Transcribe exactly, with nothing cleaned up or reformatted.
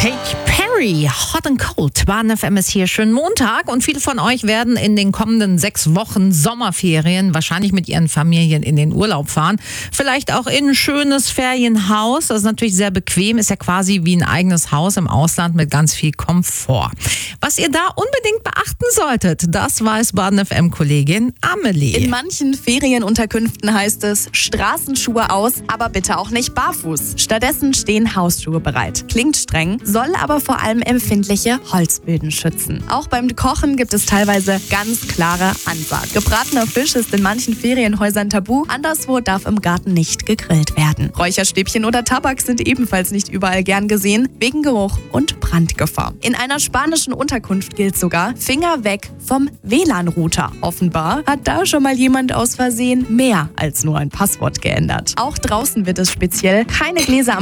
Katy Perry, Hot and Cold. Bahn F M ist hier. Schönen Montag und viele von euch werden in den kommenden sechs Wochen Sommerferien wahrscheinlich mit ihren Familien in den Urlaub fahren. Vielleicht auch in ein schönes Ferienhaus. Das ist natürlich sehr bequem, ist ja quasi wie ein eigenes Haus im Ausland mit ganz viel Komfort. Was ihr da unbedingt beachten solltet, das weiß Bahn F M-Kollegin Amelie. In manchen Ferienunterkünften heißt es Straßenschuhe aus, aber bitte auch nicht barfuß. Stattdessen stehen Hausschuhe bereit. Klingt streng, soll aber vor allem empfindliche Holzböden schützen. Auch beim Kochen gibt es teilweise ganz klare Ansagen. Gebratener Fisch ist in manchen Ferienhäusern tabu, anderswo darf im Garten nicht gegrillt werden. Räucherstäbchen oder Tabak sind ebenfalls nicht überall gern gesehen, wegen Geruch und Brandgefahr. In einer spanischen Unterkunft gilt sogar Finger weg vom W L A N-Router. Offenbar hat da schon mal jemand aus Versehen mehr als nur ein Passwort geändert. Auch draußen wird es speziell: keine Gläser am